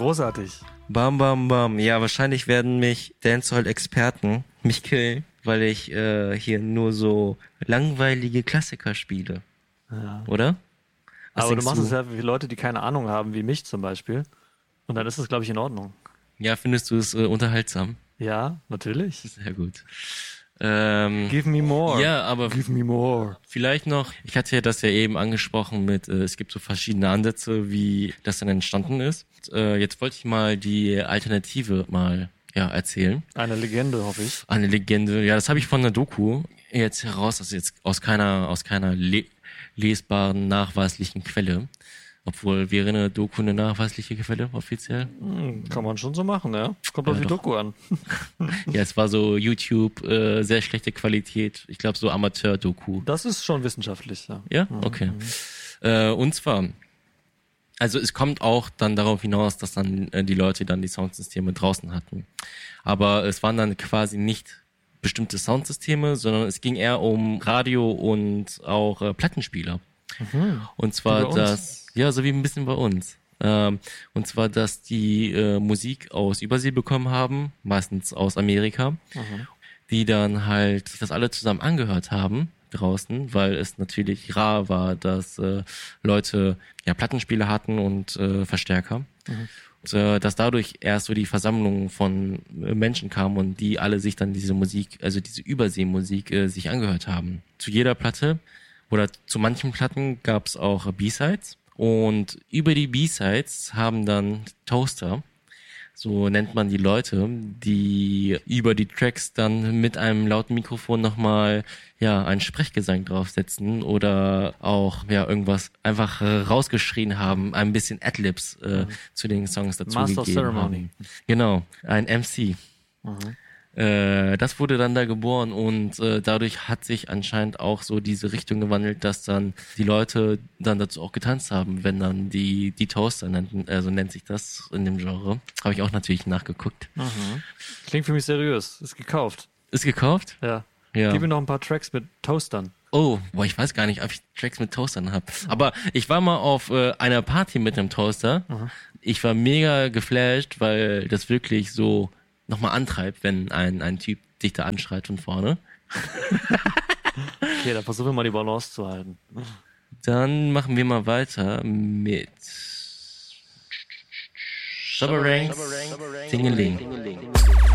Großartig. Bam, bam, bam. Ja, wahrscheinlich werden mich Dancehall-Experten mich killen, weil ich hier nur so langweilige Klassiker spiele. Ja. Oder? Was Aber du denkst machst es ja für Leute, die keine Ahnung haben, wie mich zum Beispiel. Und dann ist es, glaube ich, in Ordnung. Ja, findest du es unterhaltsam? Ja, natürlich. Sehr gut. Give me more. Ja, aber Give me more. vielleicht noch, ich hatte ja das ja eben angesprochen mit, es gibt so verschiedene Ansätze, wie das dann entstanden ist. Jetzt wollte ich mal die Alternative mal erzählen. Eine Legende, hoffe ich. Eine Legende, ja, das habe ich von einer Doku jetzt heraus, also jetzt aus keiner lesbaren, nachweislichen Quelle. Obwohl, wäre eine Doku eine nachweisliche Quelle offiziell? Kann man schon so machen, ja. Kommt auf die Doku an. Ja, es war so YouTube, sehr schlechte Qualität. Ich glaube so Amateur-Doku. Das ist schon wissenschaftlich, ja. Ja? Okay. Und zwar, also es kommt auch dann darauf hinaus, dass dann die Leute dann die Soundsysteme draußen hatten. Aber es waren dann quasi nicht bestimmte Soundsysteme, sondern es ging eher um Radio und auch Plattenspieler. Und zwar so wie ein bisschen bei uns. Und zwar, dass die Musik aus Übersee bekommen haben, meistens aus Amerika, die dann halt sich das alle zusammen angehört haben draußen, weil es natürlich rar war, dass Leute Plattenspieler hatten und Verstärker. Und, dass dadurch erst so die Versammlung von Menschen kam und die alle sich dann diese Musik, also diese Überseemusik sich angehört haben. Zu jeder Platte oder zu manchen Platten gab es auch B-Sides und über die B-Sides haben dann Toaster, so nennt man die Leute, die über die Tracks dann mit einem lauten Mikrofon nochmal einen Sprechgesang draufsetzen oder auch irgendwas einfach rausgeschrien haben, ein bisschen Adlibs zu den Songs dazu Master gegeben Ceremony. haben. Genau, ein MC. Das wurde dann da geboren und dadurch hat sich anscheinend auch so diese Richtung gewandelt, dass dann die Leute dann dazu auch getanzt haben, wenn dann die Toaster nannten, also nennt sich das in dem Genre. Habe ich auch natürlich nachgeguckt. Klingt für mich seriös. Ist gekauft. Ist gekauft? Ja. Ja. Gib mir noch ein paar Tracks mit Toastern. Oh, ich weiß gar nicht, ob ich Tracks mit Toastern habe. Aber ich war mal auf einer Party mit einem Toaster. Ich war mega geflasht, weil das wirklich so nochmal antreibt, wenn ein Typ dich da anschreit von vorne. Okay, dann versuchen wir mal die Balance zu halten. Dann machen wir mal weiter mit Shabba Ranks Tingeling.